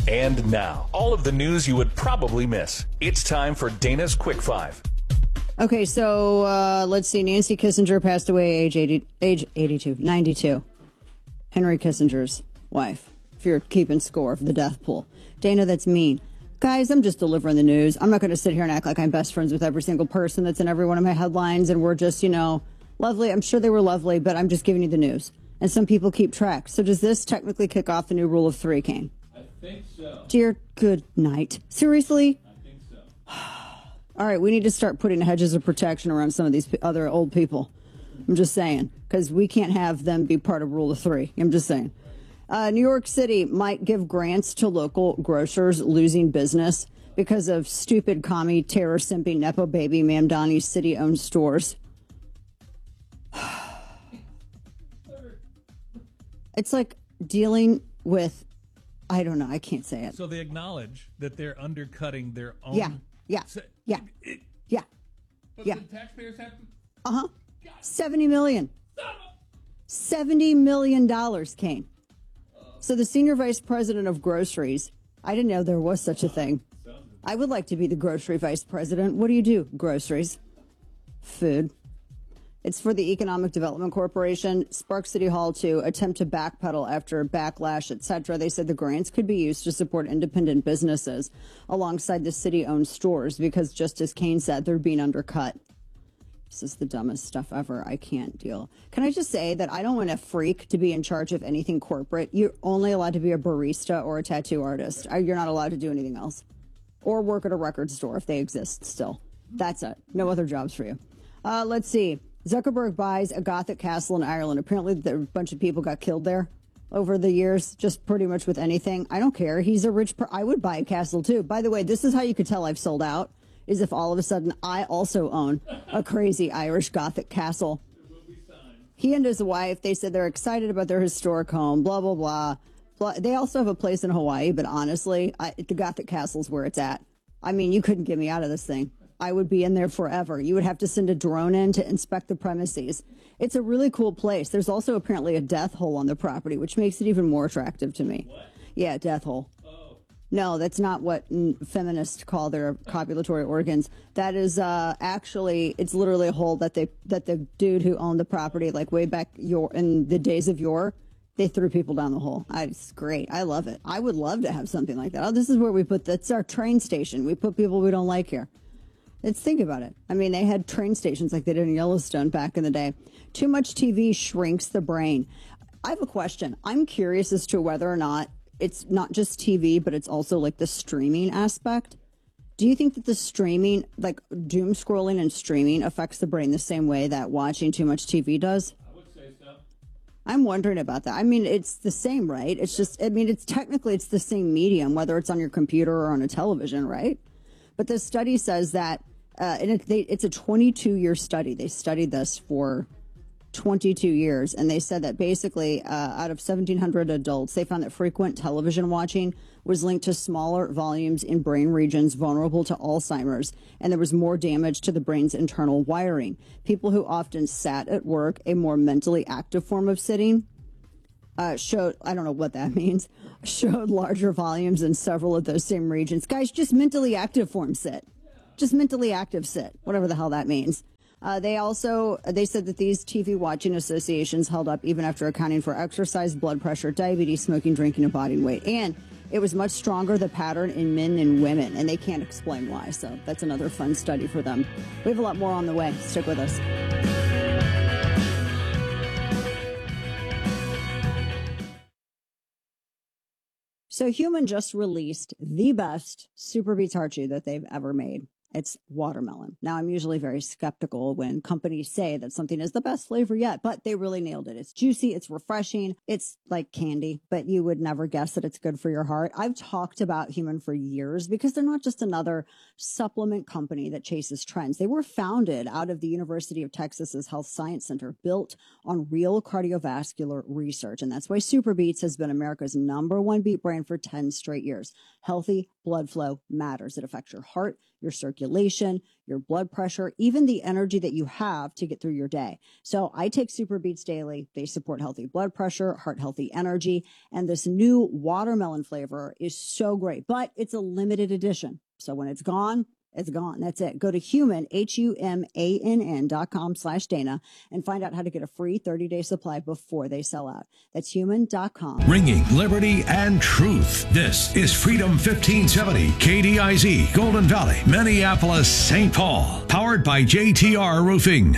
And now, all of the news you would probably miss. It's time for Dana's Quick Five. Okay, so let's see. Nancy Kissinger passed away age 92. Henry Kissinger's wife, if you're keeping score of the death pool. Dana, that's mean. Guys, I'm just delivering the news. I'm not going to sit here and act like I'm best friends with every single person that's in every one of my headlines and we're just, lovely. I'm sure they were lovely, but I'm just giving you the news. And some people keep track. So does this technically kick off the new rule of three, Kane? I think so. Dear good night. Seriously? I think so. All right, we need to start putting hedges of protection around some of these other old people. I'm just saying, because we can't have them be part of rule of three. I'm just saying. New York City might give grants to local grocers losing business because of stupid commie, terror simping, Nepo baby, Mamdani city-owned stores. It's like dealing with, I don't know, I can't say it. So they acknowledge that they're undercutting their own. Yeah. But the taxpayers have to. $70 million. $70 million, Kane. So the senior vice president of groceries, I didn't know there was such a thing. I would like to be the grocery vice president. What do you do? Groceries. Food. It's for the Economic Development Corporation, Spark City Hall to attempt to backpedal after backlash, etc. They said the grants could be used to support independent businesses alongside the city-owned stores because, just as Kane said, they're being undercut. This is the dumbest stuff ever. I can't deal. Can I just say that I don't want a freak to be in charge of anything corporate. You're only allowed to be a barista or a tattoo artist. You're not allowed to do anything else. Or work at a record store if they exist still. That's it. No other jobs for you. Let's see. Zuckerberg buys a Gothic castle in Ireland. Apparently a bunch of people got killed there over the years, just pretty much with anything. I don't care. He's a rich I would buy a castle too. By the way, this is how you could tell I've sold out. Is if all of a sudden I also own a crazy Irish Gothic castle. He and his wife, they said they're excited about their historic home, blah, blah, blah. They also have a place in Hawaii, but honestly, the Gothic castle's where it's at. I mean, you couldn't get me out of this thing. I would be in there forever. You would have to send a drone in to inspect the premises. It's a really cool place. There's also apparently a death hole on the property, which makes it even more attractive to me. What? Yeah, death hole. No, that's not what feminists call their copulatory organs. That is actually, it's literally a hole that the dude who owned the property, like way back in the days of yore, they threw people down the hole. It's great. I love it. I would love to have something like that. Oh, this is where that's our train station. We put people we don't like here. Let's think about it. I mean, they had train stations like they did in Yellowstone back in the day. Too much TV shrinks the brain. I have a question. I'm curious as to whether or not it's not just TV, but it's also like the streaming aspect. Do you think that the streaming, like doom scrolling and streaming, affects the brain the same way that watching too much TV does? I would say so. I'm wondering about that. I mean, it's the same, right? It's just, I mean, it's the same medium, whether it's on your computer or on a television, right? But the study says that, and it's a 22-year study. They studied this for 22 years, and they said that basically out of 1,700 adults, they found that frequent television watching was linked to smaller volumes in brain regions vulnerable to Alzheimer's, and there was more damage to the brain's internal wiring. People who often sat at work, a more mentally active form of sitting, showed, I don't know what that means, showed larger volumes in several of those same regions. Guys, just mentally active form sit. Just mentally active sit, whatever the hell that means. They said that these TV watching associations held up even after accounting for exercise, blood pressure, diabetes, smoking, drinking, and body weight. And it was much stronger, the pattern, in men than women, and they can't explain why. So that's another fun study for them. We have a lot more on the way. Stick with us. So Human just released the best Super Beets Heart Chew that they've ever made. It's watermelon. Now, I'm usually very skeptical when companies say that something is the best flavor yet, but they really nailed it. It's juicy. It's refreshing. It's like candy, but you would never guess that it's good for your heart. I've talked about Human for years because they're not just another supplement company that chases trends. They were founded out of the University of Texas's Health Science Center, built on real cardiovascular research. And that's why Super Beets has been America's #1 beet brand for 10 straight years. Healthy blood flow matters. It affects your heart, your circulation, circulation, your blood pressure, even the energy that you have to get through your day. So I take Super Beets daily. They support healthy blood pressure, heart healthy energy, and this new watermelon flavor is so great, but it's a limited edition. So when it's gone, it's gone. That's it. Go to humann.com/Dana and find out how to get a free 30-day supply before they sell out. That's human.com. Ringing liberty and truth. This is Freedom 1570, KDIZ, Golden Valley, Minneapolis, St. Paul. Powered by JTR Roofing.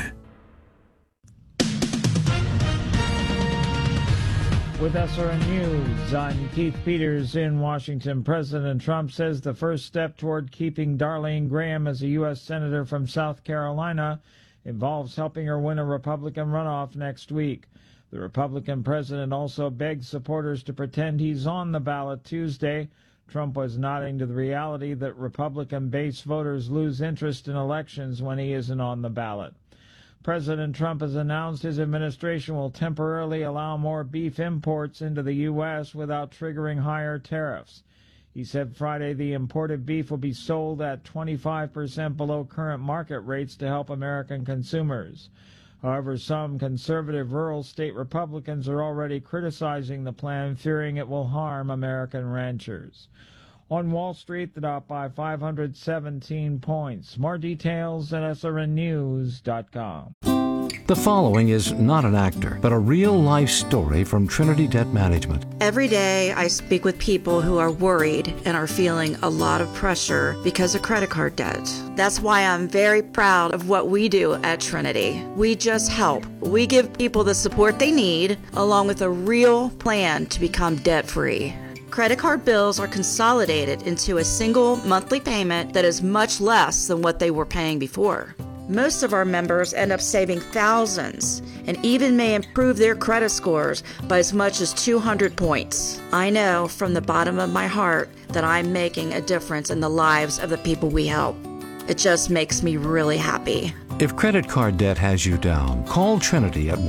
With SRN News, I'm Keith Peters in Washington. President Trump says the first step toward keeping Darlene Graham as a U.S. Senator from South Carolina involves helping her win a Republican runoff next week. The Republican president also begged supporters to pretend he's on the ballot Tuesday. Trump was nodding to the reality that Republican-based voters lose interest in elections when he isn't on the ballot. President Trump has announced his administration will temporarily allow more beef imports into the U.S. without triggering higher tariffs. He said Friday the imported beef will be sold at 25% below current market rates to help American consumers. However, some conservative rural state Republicans are already criticizing the plan, fearing it will harm American ranchers. On Wall Street, the Dow by 517 points. More details at srnnews.com. The following is not an actor, but a real-life story from Trinity Debt Management. Every day I speak with people who are worried and are feeling a lot of pressure because of credit card debt. That's why I'm very proud of what we do at Trinity. We just help. We give people the support they need, along with a real plan to become debt-free. Credit card bills are consolidated into a single monthly payment that is much less than what they were paying before. Most of our members end up saving thousands and even may improve their credit scores by as much as 200 points. I know from the bottom of my heart that I'm making a difference in the lives of the people we help. It just makes me really happy. If credit card debt has you down, call Trinity at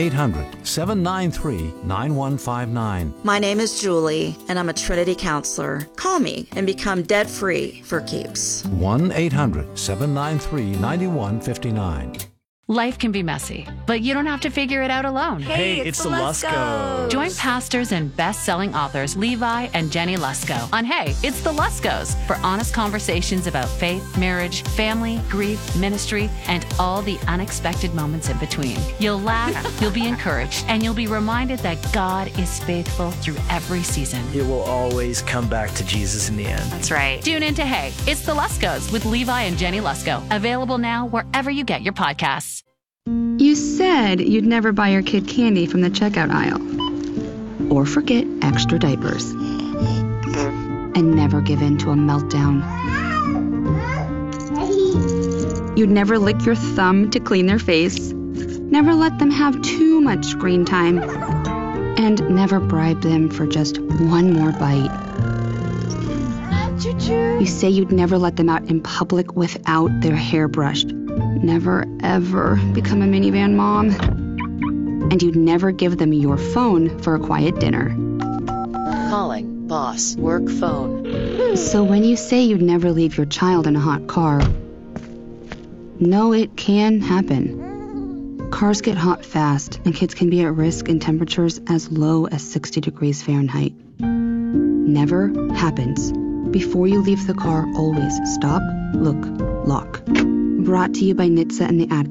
1-800-793-9159. My name is Julie, and I'm a Trinity counselor. Call me and become debt-free for keeps. 1-800-793-9159. Life can be messy, but you don't have to figure it out alone. Hey, it's the Luskos. Join pastors and best-selling authors Levi and Jenny Lusko on Hey, It's the Luskos for honest conversations about faith, marriage, family, grief, ministry, and all the unexpected moments in between. You'll laugh, you'll be encouraged, and you'll be reminded that God is faithful through every season. It will always come back to Jesus in the end. That's right. Tune into Hey, It's the Luskos with Levi and Jenny Lusko. Available now wherever you get your podcasts. You said you'd never buy your kid candy from the checkout aisle. Or forget extra diapers. And never give in to a meltdown. You'd never lick your thumb to clean their face. Never let them have too much screen time. And never bribe them for just one more bite. You say you'd never let them out in public without their hair brushed. Never, ever become a minivan mom. And you'd never give them your phone for a quiet dinner. Calling boss work phone. So when you say you'd never leave your child in a hot car, no, it can happen. Cars get hot fast, and kids can be at risk in temperatures as low as 60 degrees Fahrenheit. Never happens. Before you leave the car, always stop, look, lock. Brought to you by NHTSA and the Ad